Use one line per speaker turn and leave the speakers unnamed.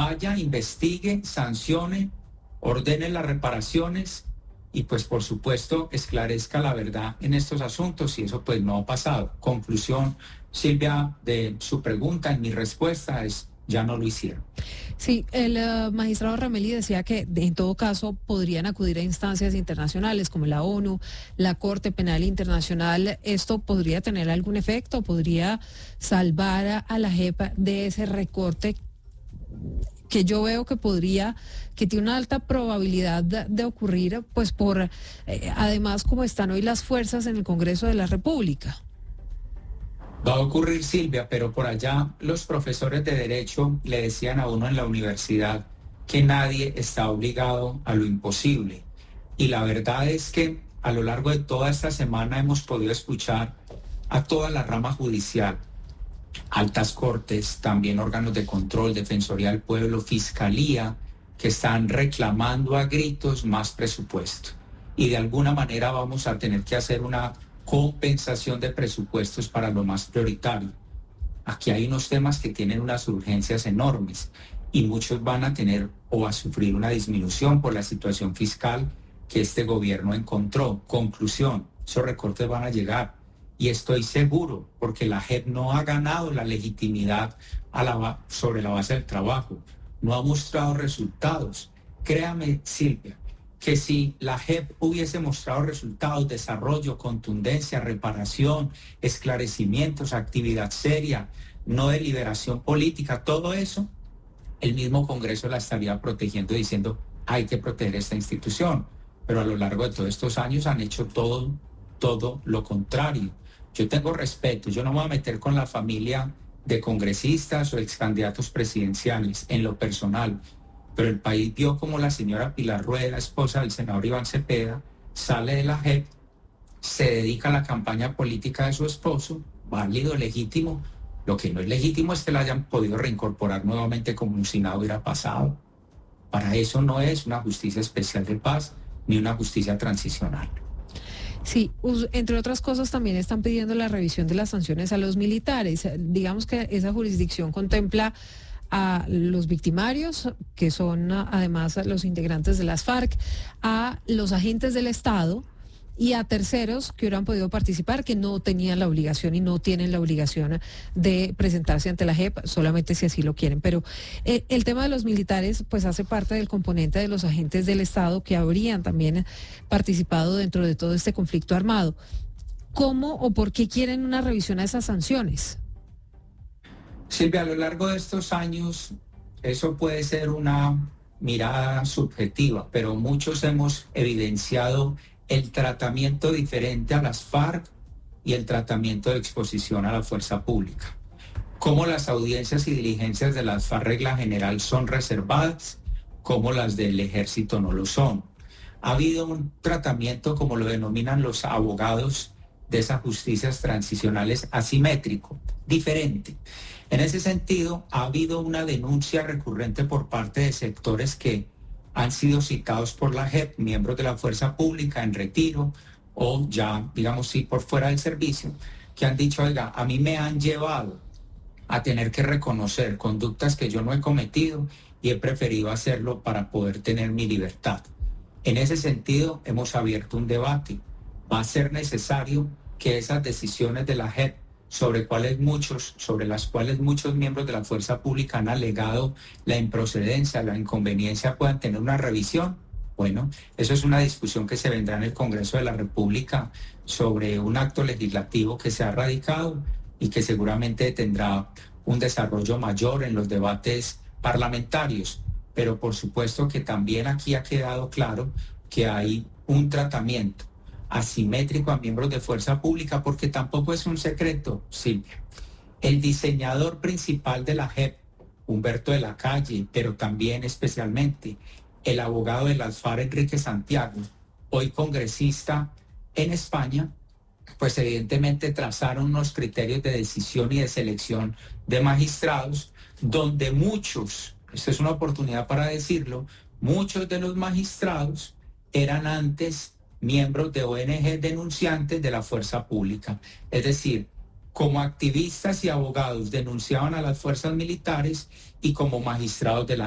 vaya, investigue, sancione, ordene las reparaciones y pues por supuesto esclarezca la verdad en estos asuntos, y eso pues no ha pasado. Conclusión, Silvia, de su pregunta, en mi respuesta es: ya no lo hicieron.
Sí, el magistrado Ramelli decía que en todo caso podrían acudir a instancias internacionales como la ONU, la Corte Penal Internacional. ¿Esto podría tener algún efecto? ¿Podría salvar a la JEP de ese recorte que yo veo que tiene una alta probabilidad de ocurrir, pues por, además, como están hoy las fuerzas en el Congreso de la República?
Va a ocurrir, Silvia, pero por allá los profesores de Derecho le decían a uno en la universidad que nadie está obligado a lo imposible. Y la verdad es que a lo largo de toda esta semana hemos podido escuchar a toda la rama judicial, altas cortes, también órganos de control, Defensoría del Pueblo, Fiscalía, que están reclamando a gritos más presupuesto. Y de alguna manera vamos a tener que hacer una compensación de presupuestos para lo más prioritario. Aquí hay unos temas que tienen unas urgencias enormes y muchos van a tener o a sufrir una disminución por la situación fiscal que este gobierno encontró. Conclusión, esos recortes van a llegar y estoy seguro, porque la JEP no ha ganado la legitimidad sobre la base del trabajo, no ha mostrado resultados. Créame, Silvia, que si la JEP hubiese mostrado resultados, desarrollo, contundencia, reparación, esclarecimientos, actividad seria, no deliberación política, todo eso, el mismo Congreso la estaría protegiendo, diciendo: hay que proteger esta institución. Pero a lo largo de todos estos años han hecho todo lo contrario. Yo tengo respeto, yo no me voy a meter con la familia de congresistas o ex candidatos presidenciales en lo personal, pero el país vio como la señora Pilar Rueda, esposa del senador Iván Cepeda, sale de la JEP, se dedica a la campaña política de su esposo, válido, legítimo. Lo que no es legítimo es que la hayan podido reincorporar nuevamente como si nada hubiera pasado. Para eso no es una justicia especial de paz ni una justicia transicional.
Sí, entre otras cosas también están pidiendo la revisión de las sanciones a los militares. Digamos que esa jurisdicción contempla a los victimarios, que son además los integrantes de las FARC, a los agentes del Estado y a terceros que hubieran podido participar, que no tenían la obligación y no tienen la obligación de presentarse ante la JEP, solamente si así lo quieren. Pero el tema de los militares pues hace parte del componente de los agentes del Estado que habrían también participado dentro de todo este conflicto armado. ¿Cómo o por qué quieren una revisión a esas sanciones?
Silvia, a lo largo de estos años, eso puede ser una mirada subjetiva, pero muchos hemos evidenciado el tratamiento diferente a las FARC y el tratamiento de exposición a la fuerza pública. Cómo las audiencias y diligencias de las FARC regla general son reservadas, cómo las del ejército no lo son. Ha habido un tratamiento, como lo denominan los abogados de esas justicias transicionales, asimétrico, diferente. En ese sentido, ha habido una denuncia recurrente por parte de sectores que han sido citados por la JEP, miembros de la fuerza pública en retiro o ya, digamos, sí, por fuera del servicio, que han dicho: oiga, a mí me han llevado a tener que reconocer conductas que yo no he cometido y he preferido hacerlo para poder tener mi libertad. En ese sentido, hemos abierto un debate. Va a ser necesario que esas decisiones de la JEP, sobre las cuales muchos miembros de la fuerza pública han alegado la improcedencia, la inconveniencia, puedan tener una revisión. Bueno, eso es una discusión que se vendrá en el Congreso de la República sobre un acto legislativo que se ha radicado y que seguramente tendrá un desarrollo mayor en los debates parlamentarios. Pero por supuesto que también aquí ha quedado claro que hay un tratamiento asimétrico a miembros de fuerza pública, porque tampoco es un secreto, Silvia. El diseñador principal de la JEP, Humberto de la Calle, pero también especialmente el abogado de las FARC, Enrique Santiago, hoy congresista en España, pues evidentemente trazaron unos criterios de decisión y de selección de magistrados, donde muchos, esta es una oportunidad para decirlo, muchos de los magistrados eran antes miembros de ONG denunciantes de la fuerza pública. Es decir, como activistas y abogados denunciaban a las fuerzas militares y como magistrados de la